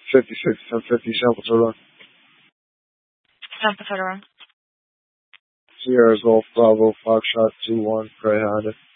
56, 1050, sample to run. Sample to run. Sierra Golf Bravo, Foxtrot 2-1, Gray Honda.